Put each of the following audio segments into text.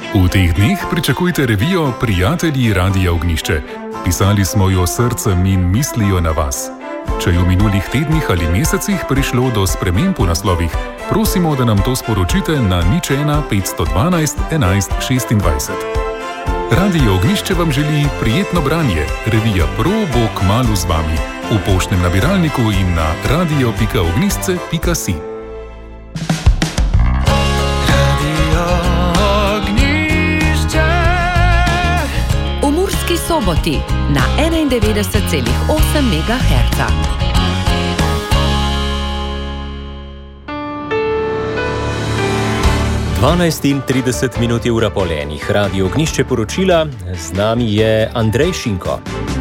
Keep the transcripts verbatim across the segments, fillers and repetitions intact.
V teh dneh pričakujte revijo Prijatelji Radia Ognjišče. Pisali smo jo srcem in mislijo na vas. Če je v minulih tednih ali mesecih prišlo do sprememb v naslovih, prosimo, da nam to sporočite na nič ena petsto dvanajst enajst šestindvajset. Radio Ognjišče vam želi prijetno branje. Revija Pro bo kmalu z vami. V poštnem nabiralniku in na radio pika ognjišče pika si. Soboti na enaindevetdeset celih osem megaherca. dvanajst in trideset minut je ura pol enih. Radio Ognjišče poročila, z nami je Andrej Šinko.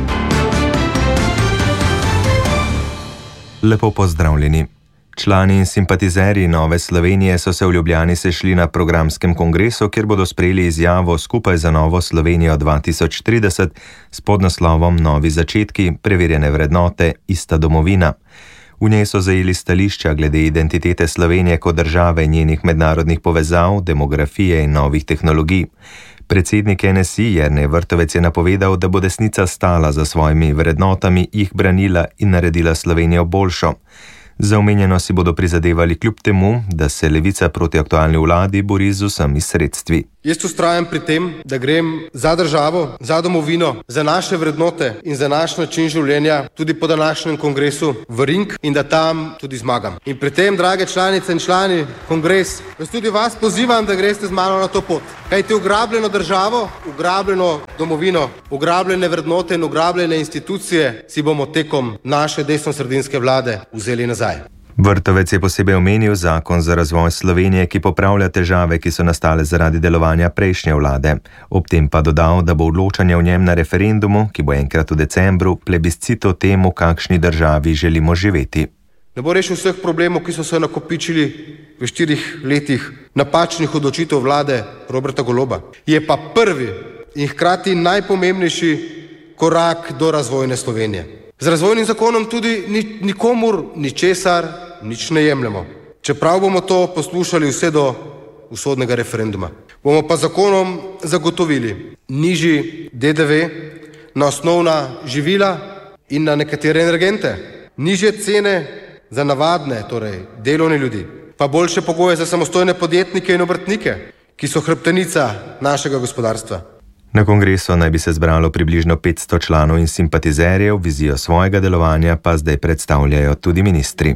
Lepo pozdravljeni. Člani in simpatizerji Nove Slovenije so se v Ljubljani sešli na programskem kongresu, kjer bodo sprejeli izjavo Skupaj za Novo Slovenijo dva tisoč trideset s podnaslovom Novi začetki, preverjene vrednote, ista domovina. V njej so zajeli stališča glede identitete Slovenije kot države in njenih mednarodnih povezav, demografije in novih tehnologij. Predsednik N S I Jernej Vrtovec je napovedal, da bo desnica stala za svojimi vrednotami, jih branila in naredila Slovenijo boljšo. Za omenjeno si bodo prizadevali kljub temu, da se levica proti aktualni vladi bori z vsemi sredstvi. Jaz vztrajam pri tem, da grem za državo, za domovino, za naše vrednote in za naš način življenja tudi po današnjem kongresu v ring in da tam tudi zmagam. In pri tem, drage članice in člani kongres, jaz tudi vas pozivam, da greste z mano na to pot. Kajti ugrabljeno državo, ugrabljeno domovino, ugrabljene vrednote in ugrabljene institucije si bomo tekom naše desnosredinske vlade vzeli nazaj. Vrtovec je posebej omenil zakon za razvoj Slovenije, ki popravlja težave, ki so nastale zaradi delovanja prejšnje vlade. Ob tem pa dodal, da bo odločanje o njem na referendumu, ki bo enkrat v decembru, plebiscit o tem, v kakšni državi želimo živeti. Ne bo rešil vseh problemov, ki so se nakopičili v štirih letih napačnih odločitev vlade Roberta Goloba. Je pa prvi in hkrati najpomembnejši korak do razvojne Slovenije. Z razvojnim zakonom tudi ni, nikomur ničesar nič ne jemljemo. Čeprav bomo to poslušali vse do usodnega referenduma. Bomo pa zakonom zagotovili nižji D D V na osnovna živila in na nekatere energente, nižje cene za navadne, torej delovne ljudi, pa boljše pogoje za samostojne podjetnike in obrtnike, ki so hrbtenica našega gospodarstva. Na kongresu naj bi se zbralo približno petsto članov in simpatizerjev, vizijo svojega delovanja pa zdaj predstavljajo tudi ministri.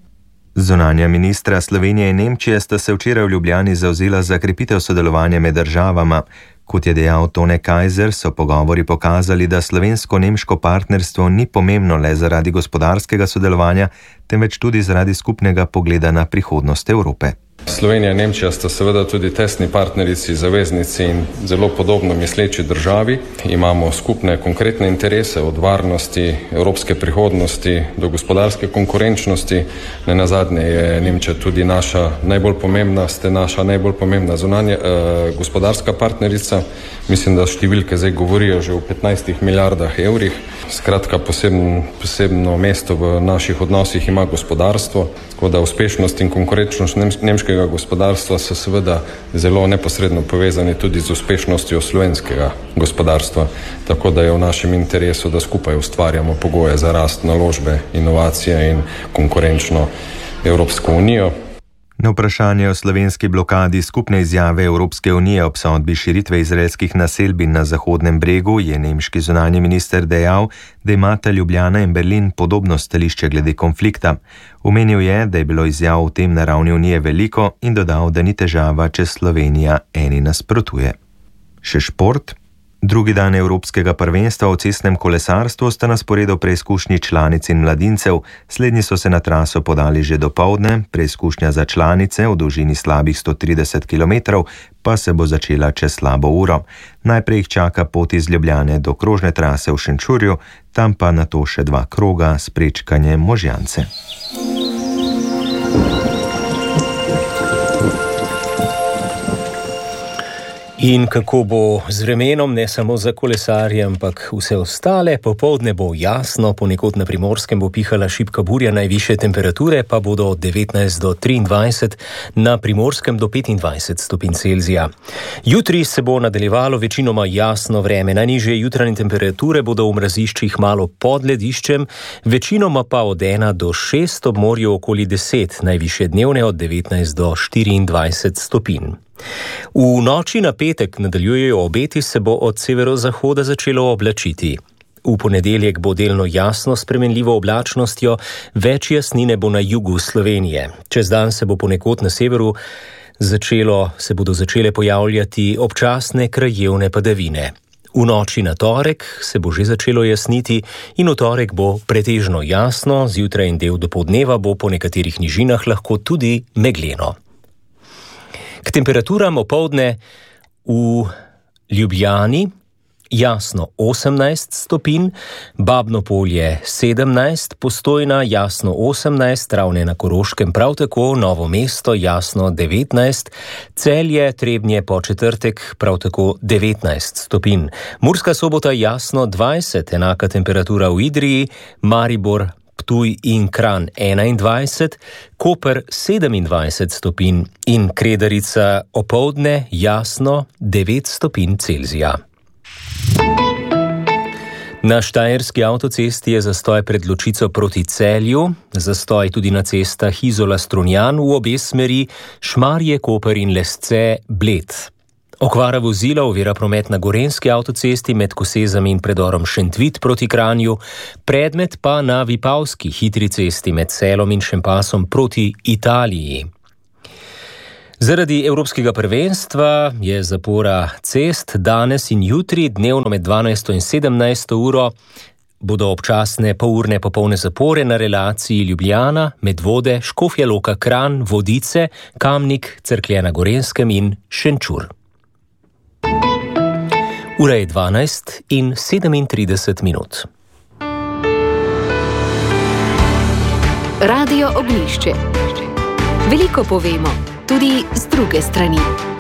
Zunanja ministra Slovenije in Nemčije sta se včeraj v Ljubljani zavzela za krepitev sodelovanja med državama. Kot je dejal Tone Kajzer, so pogovori pokazali, da slovensko-nemško partnerstvo ni pomembno le zaradi gospodarskega sodelovanja, temveč tudi zaradi skupnega pogleda na prihodnost Evrope. Slovenija in Nemčija sta seveda tudi tesni partnerici, zaveznici in zelo podobno misleči državi. Imamo skupne konkretne interese od varnosti, evropske prihodnosti do gospodarske konkurenčnosti. Nenazadnje je Nemčija tudi naša najbolj pomembna, ste naša najbolj pomembna zunanja eh, gospodarska partnerica. Mislim, da številke zdaj govorijo že o petnajstih milijardah evrih. Skratka, posebno, posebno mesto v naših odnosih ima gospodarstvo, tako da uspešnost in konkurenčnost nemškega gospodarstva so seveda zelo neposredno povezani tudi z uspešnostjo slovenskega gospodarstva, tako da je v našem interesu, da skupaj ustvarjamo pogoje za rast, naložbe, inovacije in konkurenčno Evropsko unijo. Na vprašanje o slovenski blokadi skupne izjave Evropske unije ob sodbi širitve izraelskih naselbin na Zahodnem bregu je nemški zunanji minister dejal, da imata Ljubljana in Berlin podobno stališče glede konflikta. Omenil je, da je bilo izjav v tem na ravni unije veliko in dodal, da ni težava, če Slovenija eni nasprotuje. Še šport. Drugi dan Evropskega prvenstva v cestnem kolesarstvu sta na sporedu preizkušnji članic in mladincev. Slednji so se na traso podali že dopoldne, preizkušnja za članice v dolžini slabih sto trideset kilometrov pa se bo začela čez slabo uro. Najprej jih čaka pot iz Ljubljane do krožne trase v Šenčurju, tam pa nato še dva kroga s prečkanjem Možjance. In kako bo z vremenom, ne samo za kolesarje, ampak vse ostale. Popoldne bo jasno, ponekod na Primorskem bo pihala šibka burja, najvišje temperature pa bodo od devetnajst do triindvajset, na Primorskem do petindvajset stopinj Celzija. Jutri se bo nadaljevalo večinoma jasno vreme. Najnižje jutranje temperature bodo v mraziščih malo pod lediščem, večinoma pa od ena do šest, ob morju okoli deset, najvišje dnevne od devetnajst do štiriindvajset stopinj. V noči na petek nadaljujejo obeti, se bo od severozahoda začelo oblačiti. V ponedeljek bo delno jasno s spremenljivo oblačnostjo, več jasnine bo na jugu Slovenije. Čez dan se bo ponekod na severu začelo, se bodo začele pojavljati občasne krajevne padavine. V noči na torek se bo že začelo jasniti in v torek bo pretežno jasno, zjutraj in del dopoldneva bo po nekaterih nižinah lahko tudi megleno. K temperaturam opoldne v Ljubljani jasno osemnajst stopinj, Babno Polje sedemnajst, Postojna jasno osemnajst, Ravne na Koroškem prav tako, Novo mesto jasno devetnajst, Celje, Trebnje po četrtek prav tako devetnajst stopinj, Murska Sobota jasno dvajset, enaka temperatura v Idriji, Maribor, Ptuj in Kranj enaindvajset, Koper sedemindvajset stopinj in Kredarica opoldne jasno devet stopinj Celzija. Na štajerski avtocesti je zastoj pred Ločico proti Celju, zastoj tudi na cestah Izola-Strunjan v obe smeri, Šmarje, Koper in Lesce, Bled. Okvara vozila ovira promet na gorenjski avtocesti med Kosezami in predorom Šentvid proti Kranju, predmet pa na Vipavski hitri cesti med Selom in Šempasom proti Italiji. Zaradi evropskega prvenstva je zapora cest danes in jutri, dnevno med dvanajsto in sedemnajsto uro, bodo občasne polurne popolne zapore na relaciji Ljubljana, Medvode, Škofja Loka, Kranj, Vodice, Kamnik, Cerklje na Gorenjskem in Šenčur. Ura je dvanajst in sedemintrideset minut. Radio Ognjišče. Veliko povemo, tudi z druge strani.